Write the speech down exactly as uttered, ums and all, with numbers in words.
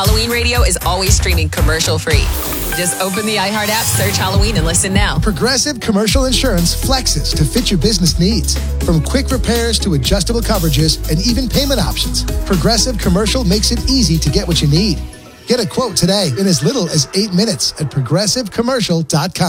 Halloween Radio is always streaming commercial-free. Just open the iHeart app, search Halloween, and listen now. Progressive Commercial Insurance flexes to fit your business needs. From quick repairs to adjustable coverages and even payment options, Progressive Commercial makes it easy to get what you need. Get a quote today in as little as eight minutes at progressive commercial dot com.